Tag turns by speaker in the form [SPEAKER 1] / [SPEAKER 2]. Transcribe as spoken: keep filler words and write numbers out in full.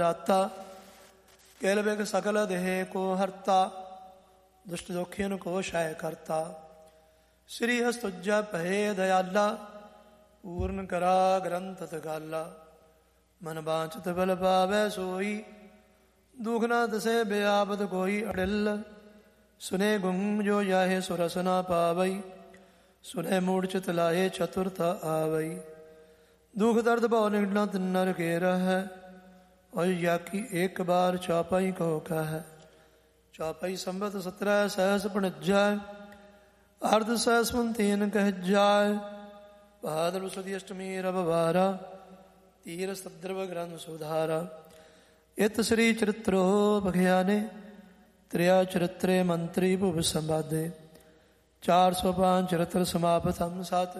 [SPEAKER 1] ਰਾਤਾ ਕਿਲ big ਸਕਲ ਦੇਹ ਕੋ ਹਰਤਾ ਦੁਸ਼ਟ ਦੋਖੀਨ ਕੋ ਸ਼ੈ ਕਰਤਾ। ਸ੍ਰੀ ਹਸਤੁਜਾ ਭਏ ਦਇਆਲਾ ਪੂਰਨ ਕਰਾ ਗ੍ਰੰਥ ਤਗਾਲਾ। ਮਨ ਬਾਂਛਤ ਬਲ ਪਾਵੈ ਸੋਈ ਦੁਖ ਨਾ ਦਸੇ ਬਿਆਪਤ ਕੋਈ। ਅੜਿਲ ਸੁਨੇ ਗੁੰਮ ਜੋ ਜਾਹੇ ਸੁਰਸ ਨਾ ਪਾਵਈ ਸੁਨੇ ਮੂੜ ਚਿਤ ਲਾਏ ਚਤੁਰਤਾ ਆਵਈ। ਦੁਖ ਦਰਦ ਭਉ ਨਿਗੜਨਾ ਤਿਨ ਨਰ ਕੇ ਰਹਿ ਔਰ ਜਾਕੀ ਇੱਕ ਬਾਰ ਚੌਪਾਈ ਕੋ ਕਹਿ। ਚੌਪਾਈ ਸੰਬਤ ਸਤਰੈ ਸਹਿਸ ਪਣਜੈ ਅਰਧ ਸਹਿਸ ਤੀਨ ਕਹਿ ਜਾਇ। ਬਹਾਦਰ ਸੁਦੀ ਅਸ਼ਟਮੀ ਰਬ ਵਾਰਾ ਤੀਰ ਸਦਰਵ ਗ੍ਰੰਥ ਸੁਧਾਰਾ। ਇਤ ਸ੍ਰੀ ਚਰਿਤ੍ਰੋ ਬਖਿਆਨੇ ਤ੍ਰਿਆ ਚਰਿਤਰੇ ਮੰਤਰੀ ਭੁਵ ਸੰਵਾਦੇ। ਚਾਰ ਸੌ ਪੰਜ ਚਰਿਤ੍ਰ ਸਮਾਪਤ ਹਮ ਸਤ